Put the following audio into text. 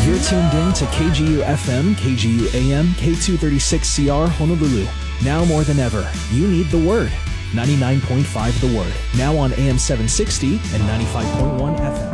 You're tuned in to KGU FM, KGU AM, K236CR Honolulu. Now more than ever, you need the Word. 99.5 The Word. Now on AM 760 and 95.1 FM.